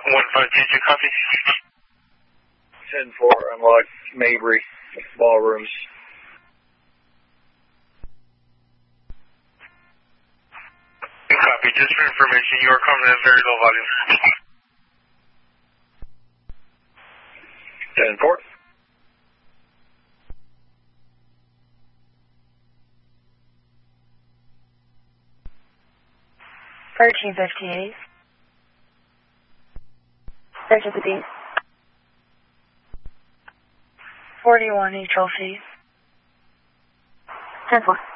15JJ, copy. 10-4, unlock Mabry ballrooms. Copy. Just for information, you are coming at very low volume. 10-4. $13.58. Search at the beat. 41 neutral feet. 10-4.